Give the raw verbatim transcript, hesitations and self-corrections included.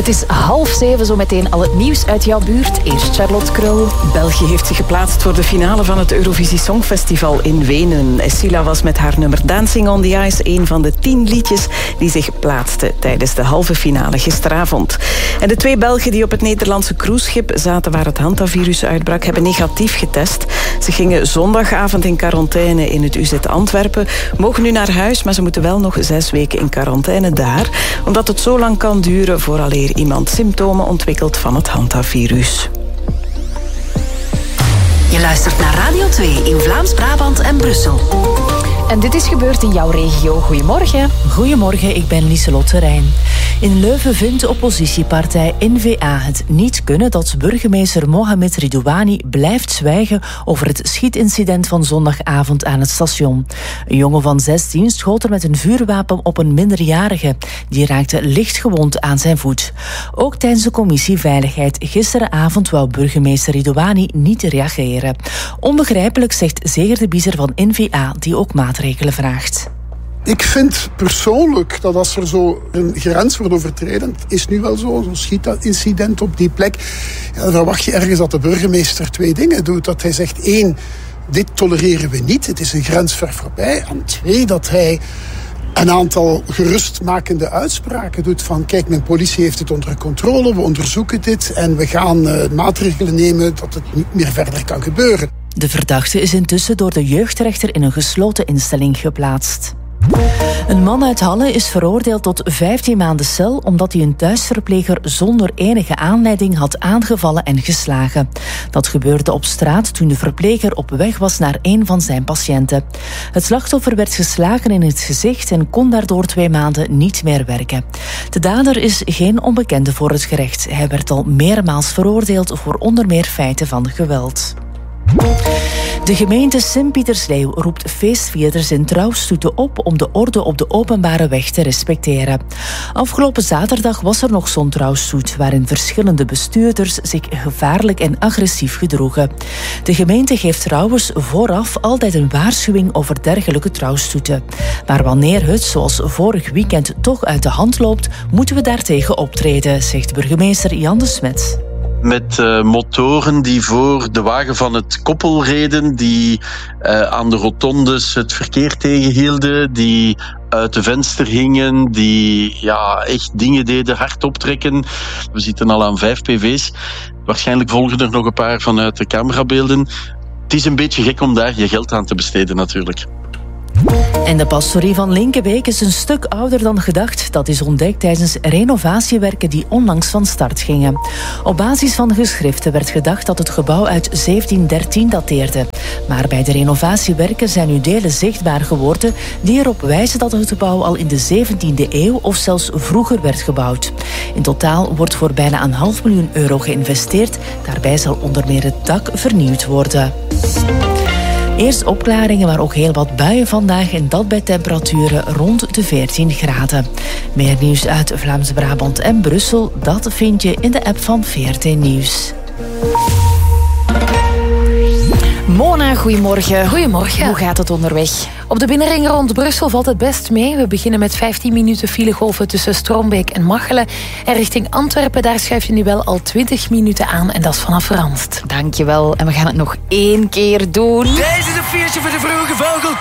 Het is half zeven, zo meteen al het nieuws uit jouw buurt. Eerst Charlotte Krul. België heeft zich geplaatst voor de finale van het Eurovisie Songfestival in Wenen. Escila was met haar nummer Dancing on the Ice een van de tien liedjes die zich plaatsten tijdens de halve finale gisteravond. En de twee Belgen die op het Nederlandse cruiseschip zaten waar het hantavirus uitbrak, hebben negatief getest. Ze gingen zondagavond in quarantaine in het U Z Antwerpen, mogen nu naar huis, maar ze moeten wel nog zes weken in quarantaine daar, omdat het zo lang kan duren vooraleer iemand symptomen ontwikkelt van het hantavirus. Je luistert naar Radio twee in Vlaams-Brabant en Brussel. En dit is gebeurd in jouw regio. Goedemorgen. Goedemorgen, ik ben Lieselotte Rijn. In Leuven vindt de oppositiepartij N V A het niet kunnen dat burgemeester Mohamed Ridouani blijft zwijgen over het schietincident van zondagavond aan het station. Een jongen van zestien schoot er met een vuurwapen op een minderjarige. Die raakte lichtgewond aan zijn voet. Ook tijdens de commissie Veiligheid gisteravond wou burgemeester Ridouani niet reageren. Onbegrijpelijk, zegt Zeger de Biezer van N V A, die ook maatregelen vraagt. Ik vind persoonlijk dat als er zo een grens wordt overtreden, het is nu wel zo, zo'n schietincident op die plek, ja, dan verwacht je ergens dat de burgemeester twee dingen doet. Dat hij zegt, één, dit tolereren we niet, het is een grens ver voorbij. En twee, dat hij een aantal gerustmakende uitspraken doet van kijk, mijn politie heeft het onder controle, we onderzoeken dit en we gaan uh, maatregelen nemen dat het niet meer verder kan gebeuren. De verdachte is intussen door de jeugdrechter in een gesloten instelling geplaatst. Een man uit Halle is veroordeeld tot vijftien maanden cel omdat hij een thuisverpleger zonder enige aanleiding had aangevallen en geslagen. Dat gebeurde op straat toen de verpleger op weg was naar een van zijn patiënten. Het slachtoffer werd geslagen in het gezicht en kon daardoor twee maanden niet meer werken. De dader is geen onbekende voor het gerecht. Hij werd al meermaals veroordeeld voor onder meer feiten van geweld. De gemeente Sint-Pietersleeuw roept feestvierders en trouwstoeten op om de orde op de openbare weg te respecteren. Afgelopen zaterdag was er nog zo'n trouwstoet waarin verschillende bestuurders zich gevaarlijk en agressief gedroegen. De gemeente geeft trouwens vooraf altijd een waarschuwing over dergelijke trouwstoeten. Maar wanneer het, zoals vorig weekend, toch uit de hand loopt, moeten we daartegen optreden, zegt burgemeester Jan de Smet. Met uh, motoren die voor de wagen van het koppel reden, die uh, aan de rotondes het verkeer tegenhielden, die uit de venster hingen, die ja, echt dingen deden, hard optrekken. We zitten al aan vijf P V's. Waarschijnlijk volgen er nog een paar vanuit de camerabeelden. Het is een beetje gek om daar je geld aan te besteden natuurlijk. En de pastorie van Linkebeek is een stuk ouder dan gedacht. Dat is ontdekt tijdens renovatiewerken die onlangs van start gingen. Op basis van geschriften werd gedacht dat het gebouw uit zeventien dertien dateerde. Maar bij de renovatiewerken zijn nu delen zichtbaar geworden die erop wijzen dat het gebouw al in de zeventiende eeuw of zelfs vroeger werd gebouwd. In totaal wordt voor bijna een half miljoen euro geïnvesteerd. Daarbij zal onder meer het dak vernieuwd worden. Eerst opklaringen, maar ook heel wat buien vandaag en dat bij temperaturen rond de veertien graden. Meer nieuws uit Vlaams-Brabant en Brussel, dat vind je in de app van V R T Nieuws. Mona, goedemorgen. Goedemorgen. Hoe gaat het onderweg? Op de binnenring rond Brussel valt het best mee. We beginnen met vijftien minuten filegolven tussen Stroombeek en Machelen. En richting Antwerpen, daar schuif je nu wel al twintig minuten aan. En dat is vanaf Randst. Dankjewel. En we gaan het nog één keer doen. Deze is een feestje voor de vroege vogel.